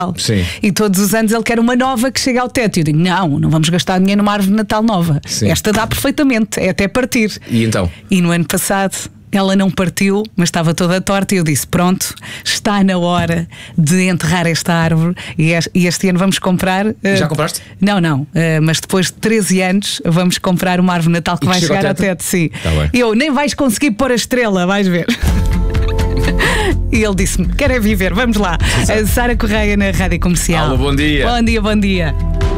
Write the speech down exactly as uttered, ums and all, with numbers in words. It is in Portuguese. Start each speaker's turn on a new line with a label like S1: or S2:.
S1: Sim.
S2: E todos os anos ele quer uma nova que chegue ao teto. E eu digo: não, não vamos gastar dinheiro numa árvore de Natal nova.
S1: Sim.
S2: Esta dá perfeitamente, é até partir.
S1: E então?
S2: E no ano passado ela não partiu, mas estava toda torta. E eu disse: pronto, está na hora de enterrar esta árvore. E este, e este ano vamos comprar. Uh,
S1: Já compraste?
S2: Não, não. Uh, mas depois de treze anos vamos comprar uma árvore de Natal que
S1: E
S2: vai
S1: que
S2: chegar
S1: chega
S2: ao
S1: ao
S2: teto.
S1: teto?
S2: Sim.
S1: Tá bem.
S2: Eu: nem vais conseguir pôr a estrela, vais ver. E ele disse-me: quer é viver, vamos lá. A Sara Correia na Rádio Comercial.
S1: Alô, bom dia.
S2: Bom dia, bom dia.